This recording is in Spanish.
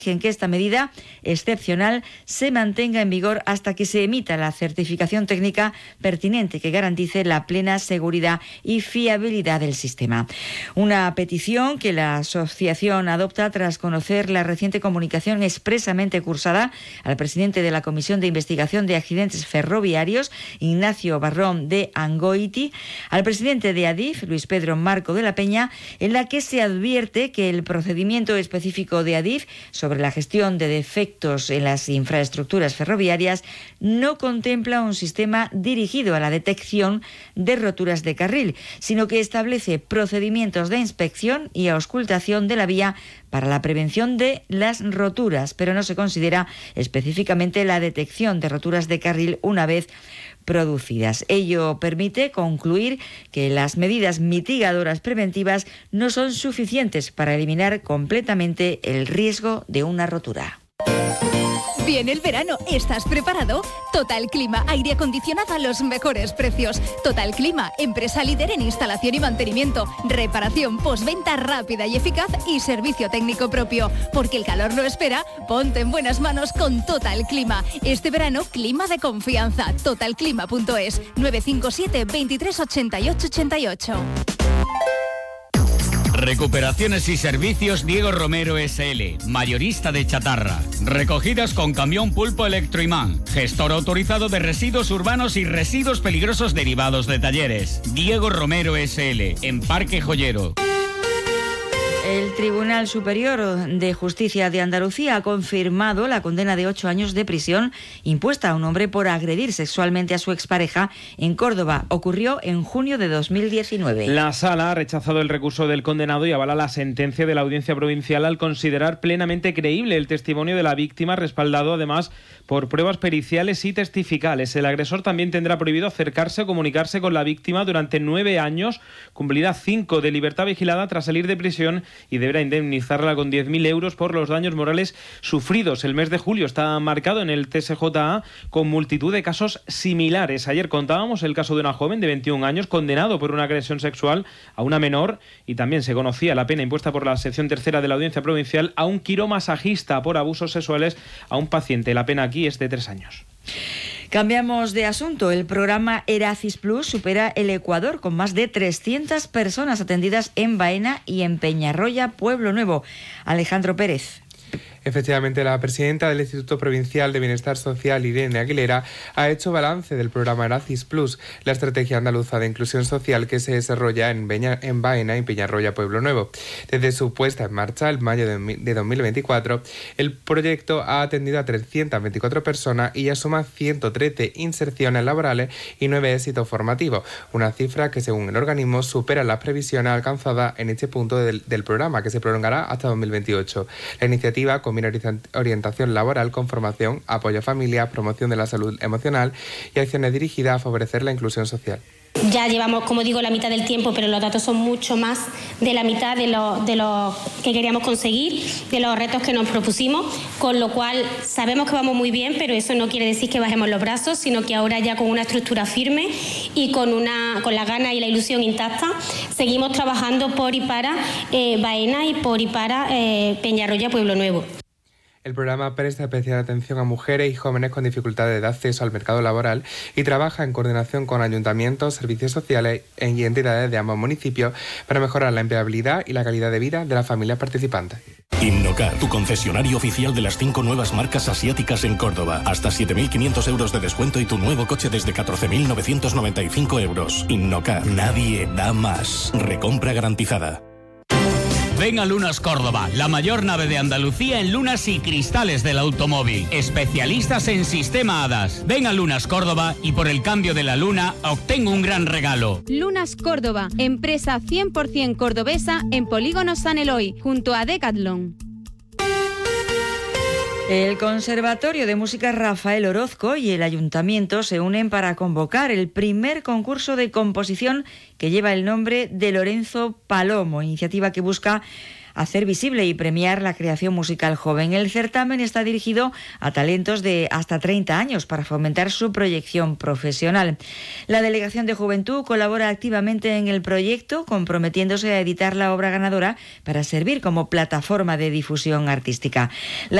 en que esta medida excepcional se mantenga en vigor hasta que se emita la certificación técnica pertinente que garantice la plena seguridad y fiabilidad del sistema. Una petición que la asociación adopta tras conocer la reciente comunicación expresamente cursada al presidente de la Comisión de Investigación de Accidentes Ferroviarios, Ignacio Barrón de Angoiti, al presidente de Adif, Luis Pedro Marco de la Peña, en la que se advierte que el procedimiento específico de Adif sobre la gestión de defectos en las infraestructuras ferroviarias no contempla un sistema dirigido a la detección de roturas de carril, sino que establece procedimientos de inspección y auscultación de la vía para la prevención de las roturas, pero no se considera específicamente la detección de roturas de carril una vez producidas. Ello permite concluir que las medidas mitigadoras preventivas no son suficientes para eliminar completamente el riesgo de una rotura. Viene el verano, ¿estás preparado? Total Clima, aire acondicionado a los mejores precios. Total Clima, empresa líder en instalación y mantenimiento, reparación, postventa rápida y eficaz y servicio técnico propio. Porque el calor no espera, ponte en buenas manos con Total Clima. Este verano, clima de confianza. Totalclima.es, 957 23 88 88. Recuperaciones y servicios Diego Romero S.L., mayorista de chatarra. Recogidas con camión Pulpo Electroimán. Gestor autorizado de residuos urbanos y residuos peligrosos derivados de talleres. Diego Romero S.L., en Parque Joyero. El Tribunal Superior de Justicia de Andalucía ha confirmado la condena de 8 años de prisión impuesta a un hombre por agredir sexualmente a su expareja en Córdoba. Ocurrió en junio de 2019. La Sala ha rechazado el recurso del condenado y avala la sentencia de la Audiencia Provincial al considerar plenamente creíble el testimonio de la víctima, respaldado además por pruebas periciales y testificales. El agresor también tendrá prohibido acercarse o comunicarse con la víctima durante 9 años, cumplirá 5 de libertad vigilada tras salir de prisión y deberá indemnizarla con 10.000 euros por los daños morales sufridos. El mes de julio está marcado en el TSJA con multitud de casos similares. Ayer contábamos el caso de una joven de 21 años condenado por una agresión sexual a una menor, y también se conocía la pena impuesta por la sección tercera de la Audiencia Provincial a un quiromasajista por abusos sexuales a un paciente. La pena aquí es de 3 años. Cambiamos de asunto. El programa Eracis Plus supera el Ecuador con más de 300 personas atendidas en Baena y en Peñarroya, Pueblo Nuevo. Alejandro Pérez. Efectivamente, la presidenta del Instituto Provincial de Bienestar Social, Irene Aguilera, ha hecho balance del programa Eracis Plus, la estrategia andaluza de inclusión social que se desarrolla en Baena y Peñarroya, Pueblo Nuevo. Desde su puesta en marcha en mayo de 2024, el proyecto ha atendido a 324 personas y ya suma 113 inserciones laborales y 9 éxitos formativos, una cifra que, según el organismo, supera las previsiones alcanzadas en este punto del programa, que se prolongará hasta 2028. La iniciativa combina orientación laboral con formación, apoyo a familias, promoción de la salud emocional y acciones dirigidas a favorecer la inclusión social. Ya llevamos, como digo, la mitad del tiempo, pero los datos son mucho más de la mitad de lo que queríamos conseguir, de los retos que nos propusimos, con lo cual sabemos que vamos muy bien, pero eso no quiere decir que bajemos los brazos, sino que ahora ya con una estructura firme y con la gana y la ilusión intacta, seguimos trabajando por y para Baena y por y para Peñarroya, Pueblo Nuevo. El programa presta especial atención a mujeres y jóvenes con dificultades de acceso al mercado laboral y trabaja en coordinación con ayuntamientos, servicios sociales y entidades de ambos municipios para mejorar la empleabilidad y la calidad de vida de las familias participantes. Innocar, tu concesionario oficial de las 5 nuevas marcas asiáticas en Córdoba. Hasta 7.500 euros de descuento y tu nuevo coche desde 14.995 euros. Innocar, nadie da más. Recompra garantizada. Ven a Lunas Córdoba, la mayor nave de Andalucía en lunas y cristales del automóvil. Especialistas en sistema HADAS. Ven a Lunas Córdoba y por el cambio de la luna obtén un gran regalo. Lunas Córdoba, empresa 100% cordobesa en Polígono San Eloy, junto a Decathlon. El Conservatorio de Música Rafael Orozco y el Ayuntamiento se unen para convocar el primer concurso de composición que lleva el nombre de Lorenzo Palomo, iniciativa que busca hacer visible y premiar la creación musical joven. El certamen está dirigido a talentos de hasta 30 años para fomentar su proyección profesional. La Delegación de Juventud colabora activamente en el proyecto, comprometiéndose a editar la obra ganadora para servir como plataforma de difusión artística.